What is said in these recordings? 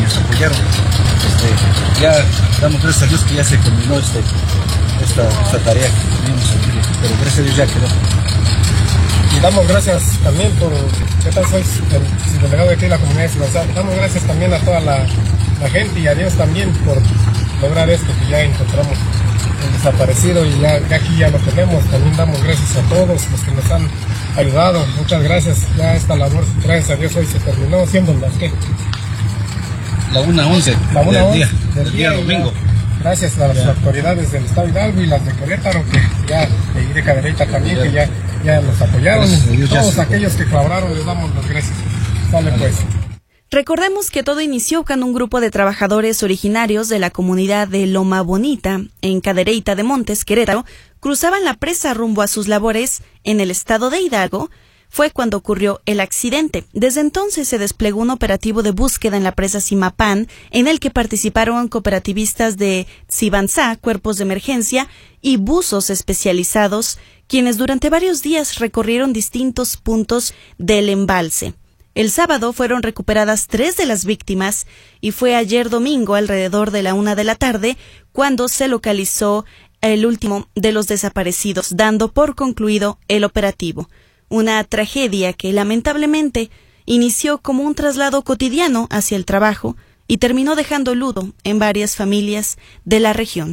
nos apoyaron. Ya damos gracias a Dios que ya se culminó esta tarea que teníamos aquí, pero gracias a Dios ya quedó. Y damos gracias también por, ¿qué tal soy? El delegado de aquí de la comunidad de Ciudad. Damos gracias también a toda la gente y a Dios también por lograr esto, que ya encontramos el desaparecido y ya aquí ya lo tenemos. También damos gracias a todos los que nos han ayudado. Muchas gracias. Ya esta labor, gracias a Dios, hoy se terminó, siendo las que la 1:11 del día domingo. Gracias a las autoridades del Estado de Hidalgo y las de Querétaro, que ya, de Cadereyta también, que ya nos apoyaron. Todos aquellos que colaboraron, les damos las gracias. Sale pues. Recordemos que todo inició cuando un grupo de trabajadores originarios de la comunidad de Loma Bonita, en Cadereyta de Montes, Querétaro, cruzaban la presa rumbo a sus labores en el estado de Hidalgo. Fue cuando ocurrió el accidente. Desde entonces se desplegó un operativo de búsqueda en la presa Simapán, en el que participaron cooperativistas de Tsibanzá, cuerpos de emergencia y buzos especializados, quienes durante varios días recorrieron distintos puntos del embalse. El sábado fueron recuperadas 3 de las víctimas y fue ayer domingo alrededor de la 1 de la tarde cuando se localizó el último de los desaparecidos, dando por concluido el operativo. Una tragedia que lamentablemente inició como un traslado cotidiano hacia el trabajo y terminó dejando luto en varias familias de la región.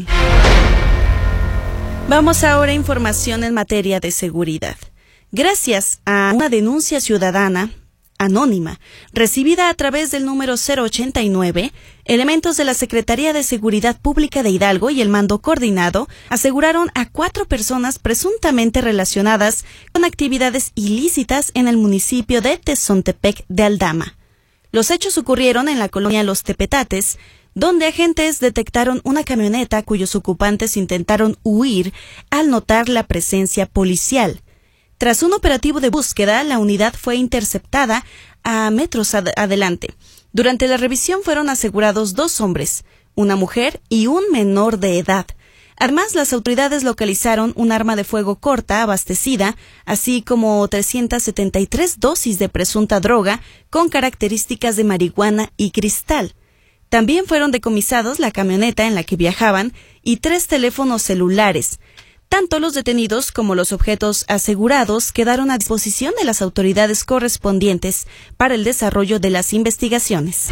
Vamos ahora a información en materia de seguridad. Gracias a una denuncia ciudadana anónima, recibida a través del número 089, elementos de la Secretaría de Seguridad Pública de Hidalgo y el Mando Coordinado aseguraron a 4 personas presuntamente relacionadas con actividades ilícitas en el municipio de Tezontepec de Aldama. Los hechos ocurrieron en la colonia Los Tepetates, donde agentes detectaron una camioneta cuyos ocupantes intentaron huir al notar la presencia policial. Tras un operativo de búsqueda, la unidad fue interceptada a metros adelante. Durante la revisión fueron asegurados 2 hombres, una mujer y un menor de edad. Además, las autoridades localizaron un arma de fuego corta abastecida, así como 373 dosis de presunta droga con características de marihuana y cristal. También fueron decomisados la camioneta en la que viajaban y 3 teléfonos celulares. Tanto los detenidos como los objetos asegurados quedaron a disposición de las autoridades correspondientes para el desarrollo de las investigaciones.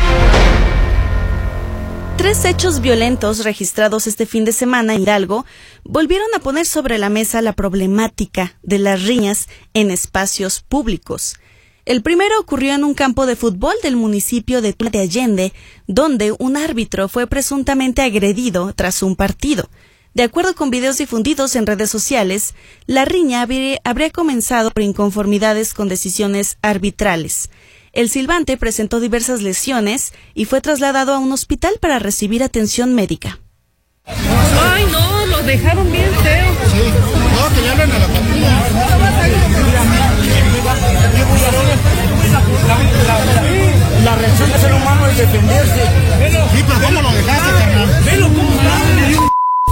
3 hechos violentos registrados este fin de semana en Hidalgo volvieron a poner sobre la mesa la problemática de las riñas en espacios públicos. El primero ocurrió en un campo de fútbol del municipio de Tula de Allende, donde un árbitro fue presuntamente agredido tras un partido. De acuerdo con videos difundidos en redes sociales, la riña habría comenzado por inconformidades con decisiones arbitrales. El silbante presentó diversas lesiones y fue trasladado a un hospital para recibir atención médica. Ay, no, lo dejaron bien feo. Sí, no, que ya hablan a la patrulla. La reacción del ser humano es defenderse. Sí, pero ¿cómo lo dejaste, carnal? Velo cómo está.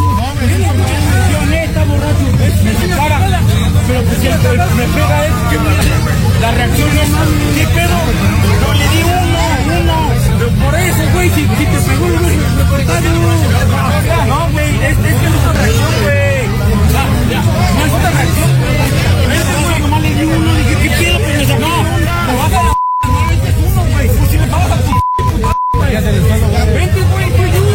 Está borracho, me separa, pero pues me pega él, la reacción es, ¿qué pedo? No le di uno, pero por eso, güey, si te pegó el güey, me cortaron. No, güey, es que no es otra reacción, güey, no es otra reacción, güey, ese güey nomás le di uno, dije, ¿qué pedo? No, me vas a no, este es uno, güey, pues si me vas a güey, vente, güey, tú y yo.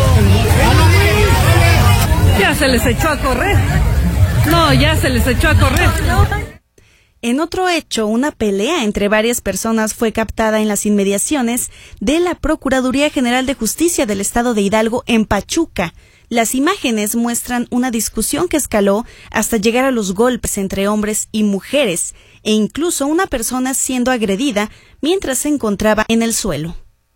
Ya se les echó a correr. No, ya se les echó a correr. En otro hecho, una pelea entre varias personas fue captada en las inmediaciones de la Procuraduría General de Justicia del Estado de Hidalgo en Pachuca. Las imágenes muestran una discusión que escaló hasta llegar a los golpes entre hombres y mujeres, e incluso una persona siendo agredida mientras se encontraba en el suelo.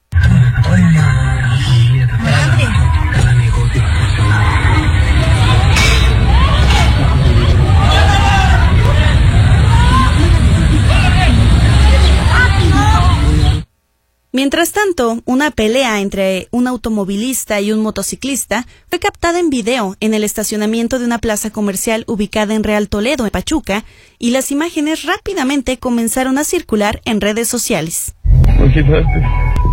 Mientras tanto, una pelea entre un automovilista y un motociclista fue captada en video en el estacionamiento de una plaza comercial ubicada en Real Toledo, en Pachuca, y las imágenes rápidamente comenzaron a circular en redes sociales. ¿Qué quitaste?